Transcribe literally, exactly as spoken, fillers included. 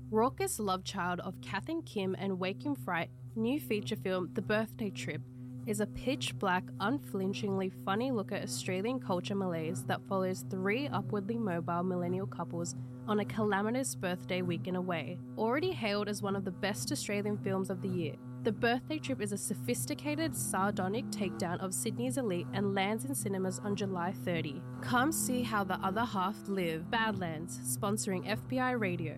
Raucous love child of Kath and Kim and Wake in Fright, new feature film The Birthday Trip is a pitch-black, unflinchingly funny look at Australian culture malaise that follows three upwardly mobile millennial couples on a calamitous birthday weekend away. Already hailed as one of the best Australian films of the year, The Birthday Trip is a sophisticated, sardonic takedown of Sydney's elite and lands in cinemas on July thirtieth. Come see how the other half live. Badlands, sponsoring F B I Radio.